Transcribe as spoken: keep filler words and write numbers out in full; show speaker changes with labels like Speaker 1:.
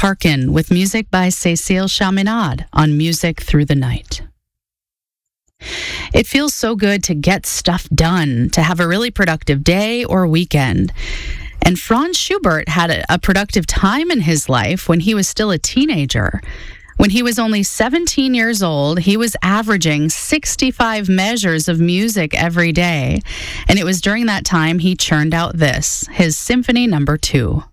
Speaker 1: Parkin with music by Cécile Chaminade on Music Through the Night. It feels so good to get stuff done, to have a really productive day or weekend. And Franz Schubert had a, a productive time in his life when he was still a teenager. When he was only seventeen years old, he was averaging sixty-five measures of music every day. And it was during that time he churned out this, his Symphony Number Two.